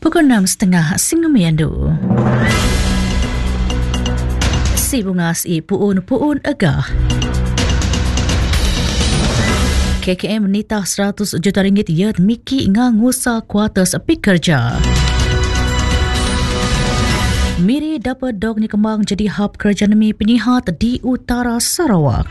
Pukul 6.30 Singumiandu. Si bungas i puun agah. KKM menitah RM100 juta yet Miki ngangusa kuartus pekerja. Miri dapat dog ni kembang jadi hub kerja nemi penyihat di utara Sarawak.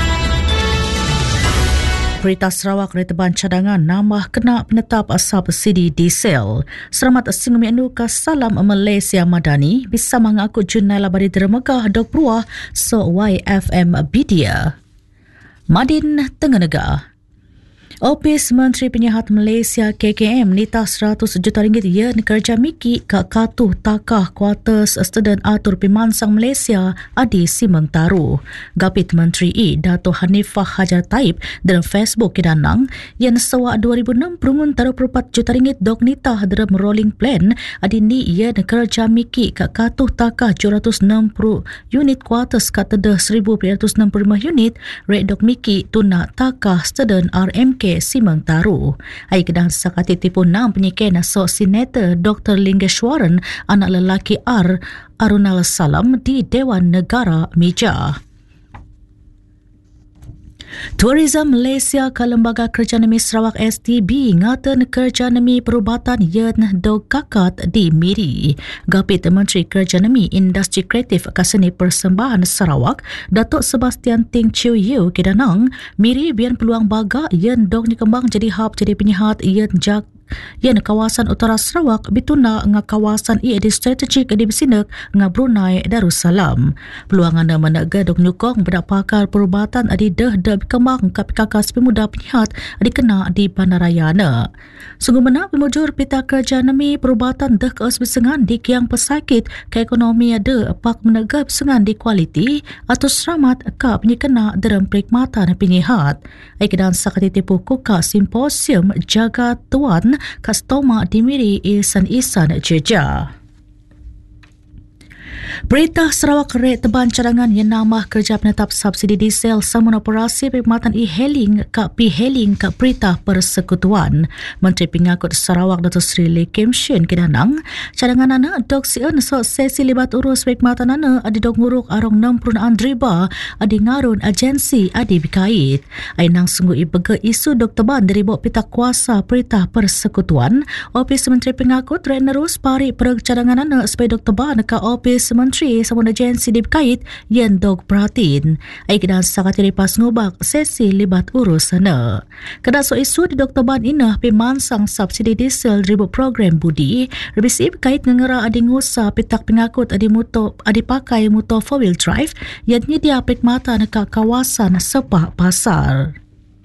Berita Sarawak Reteban Cadangan nambah kena penetap subsidi diesel. Selamat Singumiandu ke Salam Malaysia Madani bisa mengaku Junai Labari Dermegah Dok Pruah so YFM Bidia. Madin Tengganaga. Ofis Menteri Penyihat Malaysia KKM nitah RM100 juta yen kerja Miki ke katuh takah kuartus student atur pimansang Malaysia adi Simeng Taru. Gapit Menteri Dato' Hanifah Hajar Taib dalam Facebook kidanang yen sewa 2006 perungun taruh 4 juta ringgit dok nitah dalam rolling plan adi ni yen kerja Miki ke katuh takah 760 unit kuartus kateda 1,265 unit rate dok Miki tuna takah student RMK Simeng Taru. Ai kedah sakati tipu 6 penyiken so Senator Dr. Lingeshwaran anak lelaki Arunal Salam di Dewan Negara Mija. Tourism Malaysia ke Lembaga Kerja Nemi Sarawak STB ngata kerja nemi perubatan yen dog kakat di Miri. Gapit Menteri Kerja Nemi Industri Kreatif Kaseni Persembahan Sarawak Datuk Sebastian Ting Chiu Yu kidanang Miri bian peluang baga yen dog ni kembang jadi hub jadi penyihat yen kawasan utara Sarawak bituna nga kawasan di strategik di Besinek nga Brunei Darussalam. Peluangan menaga dok nyukong bedak pakar perubatan adi dah kembang kakas pemuda penyihat adi kena di bandarayana. Sungguh menak pemujur pita kerja nemi perubatan dah keus besengan di kiang pesakit ke ekonomi ada pak menaga besengan di kualiti atau selamat ka penyekena dalam perkhidmatan penyihat. Aikidan sakati tipu kuka simposium jaga tuan Kastoma di Miri Isan Jeja. Berita Sarawak Reteban Cadangan yang nambah kerja penetap subsidi diesel samun operasi perkhidmatan e-hailing ke Berita Persekutuan. Menteri Pengangkut Sarawak Dato' Sri Lee Kim Shin kidanang cadangan anak dok sien so sesi libat urus perkhidmatan anak adi dok nguruk arong 60 riba adi ngarun agensi adi berkait. Ainang sungguh ibega isu dok teban dari bawah pita kuasa Berita Persekutuan. Ofis Menteri Pengangkut Renerus pari pereg cadangan anak supaya dok teban ke Ofis Menteri samun agensi dibkait yang dog perhatiin. Ai kedah sakat lepas ngubak sesi libat urus sana. Kedah so isu di Dr. Ban inah pimansang subsidi diesel ribu program budi rebisi berkait ngera adi ngusa pitak pengakut adi pakai motor 4-wheel drive yang nyedia perkhidmatan ke kawasan sepak pasar.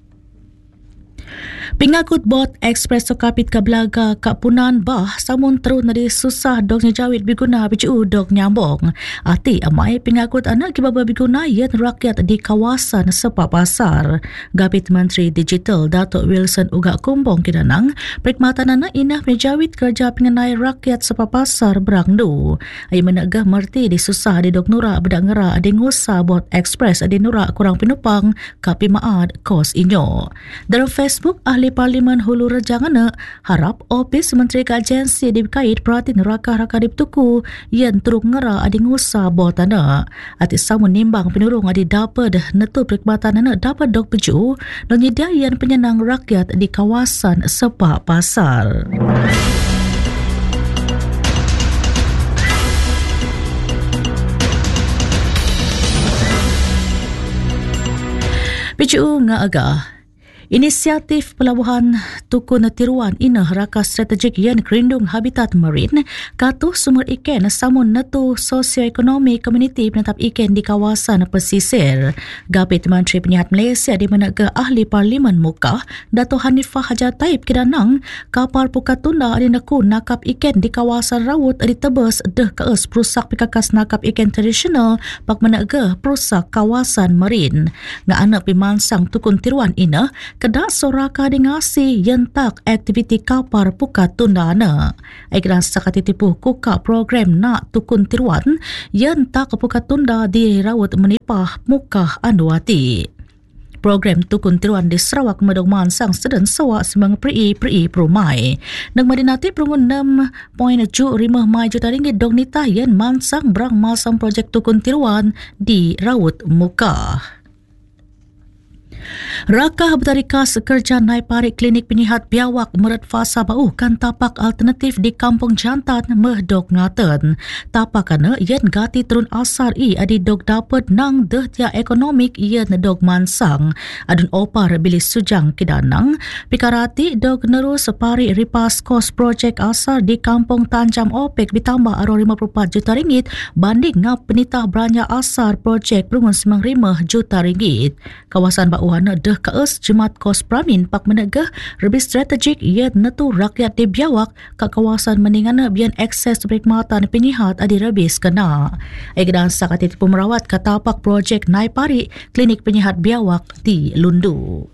Pengakut bot Express Sokapit ke Belaga Kak Punan Bah samun terus nadi susah dog nyajawit biguna BCU dog nyambung. Ati amai pengakut anak kibaba biguna yen rakyat di kawasan sepak pasar. Gapit Menteri Digital Datuk Wilson Ugak Kumbong kidanang perkhidmatan anak inah menjawit kerja pengenai rakyat sepak pasar berangdu. Ai menegah merti di susah di dog nura bedak ngera adi ngusa bot Express adi nura kurang penumpang kapi maad kos inyo. Dalam Facebook Ahli Parlimen Hulu Rejang harap Ofis Menteri ke Agensi dibkait perhatian raka-raka diptuku yang teruk ngera adi ngusa bot anak. Ati samun nimbang penurung adi dapat netu perkhidmatan anak dapat dok peju dan nyediayan penyenang rakyat di kawasan sepak pasar. PCU ngaagah Inisiatif Pelabuhan Tukun Tiruan inah raka strategik yang kerindung habitat marine katuh sumber ikan samun netu sosioekonomi komuniti penetap ikan di kawasan pesisir. Gapit Menteri Penyihat Malaysia di menaga Ahli Parlimen Mukah Dato' Hanifah Hajar Taib kidanang kapal Pukatunda adi neku nakap ikan di kawasan rawut adi tebes deh keus perusak pikakas nakap ikan tradisional pak menaga perusak kawasan marine. Nga anak pimansang Tukun Tiruan inah kedah soraka dingasi yentak aktiviti kapar Pukat Tundana. Aikiran sakati tipu kuka program nak Tukun Tiruan yentak Pukat Tunda di rawut menipah mukah Anduati. Program tukun tiruan di Sarawak medong mansang seden sawak semang peri perumai. Nang madinati perungun 6.75 juta ringgit dog nitah yen mansang berang masang projek tukun tiruan di Raut Muka. Rakah bertarikas kerja naik parik klinik penyihat biawak meret fasa bau kan tapak alternatif di Kampung Jantan Mehdok Ngaten. Tapakana yen gati turun asar adi dog dapat nang dehtia ekonomik yen dog mansang. Adun opar bilis sujang kidanang pikarati dog nerus separi ripas kos projek asar di Kampung Tanjam Opek ditambah aro 54 juta ringgit banding ngap penitah beranya asar projek perungun 95 juta ringgit. Kawasan Bauhana deh kaes Jemaat Kos Pramin pak menegah lebih strategik ia netu rakyat di biawak ke kawasan meningana bian akses perkhidmatan penyihat adi rebis kena. Egdan sakati tipu merawat ke tapak projek naik pari klinik penyihat biawak di Lundu.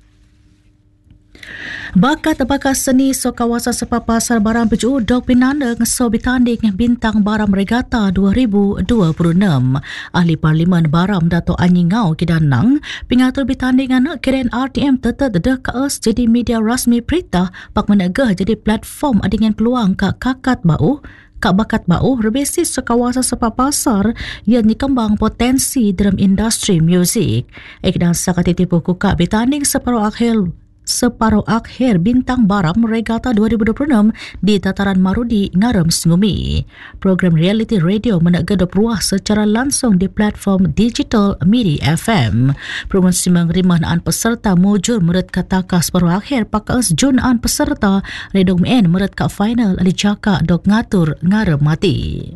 Bakat seni so kawasan sepa pasar barang peju dog pinanda so bitanding bintang baram regata 2026. Ahli Parlimen Baram Dato' Anyi Ngau Kidanang pingatur bitandingan keren RTM tetap dek kaes jadi media rasmi perintah pak menegah jadi platform adingan peluang kak kakat bau Kak bakat bau rebesis sekawasan sepa pasar yang dikembang potensi dalam industri muzik. Ekdan sakati tipu kuka bitanding separuh akhir bintang baram regata 2026 di Tataran Marudi Ngarem Sengumi. Program reality radio menegada peruah secara langsung di platform digital Miri FM. Perungun simang rimanaan peserta mujur meret kataka separuh akhir pakas junaan peserta redong men meret ka final ali jaka dok ngatur ngarem mati.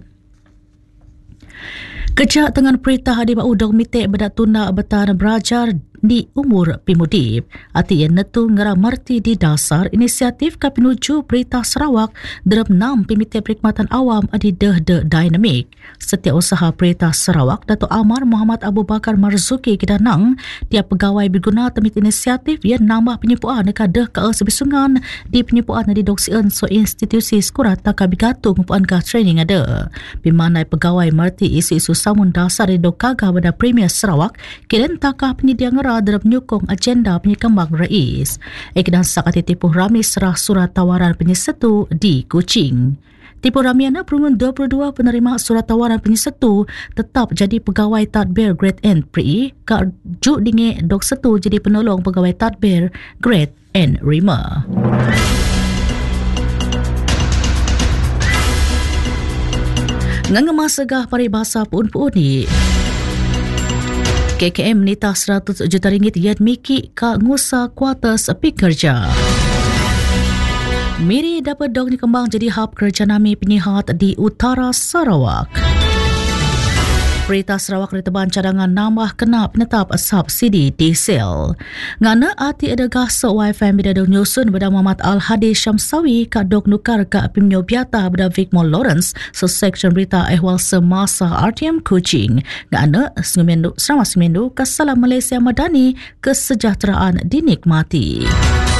Kejak dengan perintah di bau dog mitek bedak tuna betan berajar di umur pimudip. Ati yang netu ngera marti di dasar inisiatif kapinuju Perintah Sarawak dalam 6 pimitek perkhidmatan awam adi deh dinamik. Setiausaha Perintah Sarawak Dato' Amar Muhammad Abu Bakar Marzuki Kidanang tiap pegawai berguna temit inisiatif yang nambah penyepuan dekat deh ke sebisungan di penyepuan di doksien so institusi sekurat tak bigatu ngupuan ka training ada. Bimanai pegawai marti isu-isu samun dasar di dokaga pada Premier Sarawak kiren takah penyedia ngera dalam menyokong agenda penyekembang rais. Ekdan sakati tipu rami serah surat tawaran penyesetu di Kuching. Tipu ramiana perungun 22 penerima surat tawaran penyesetu tetap jadi pegawai tadbir grade N PRI ka juk dinge dok setu jadi penolong pegawai tadbir grade N Rima. Ngangemah segah paribasa puun-puun ni KKM menitah 100 juta ringgit yad miki ka ngusa kuartas pekerja. Miri dapat dog dikembang jadi hub kerja nami penyihat di utara Sarawak. Perintah Sarawak Riteban cadangan nambah kena penetap subsidi diesel. Ngana ati ada gasa YFM bidadong nyusun pada Muhammad Al-Hadi Syamsawi ka dog nukar ka pimnyo biata pada Vicmore Lawrence seseksyen berita ehwal semasa RTM Kuching. Ngana Seramas Semendu Kesalam Malaysia Madani kesejahteraan dinikmati.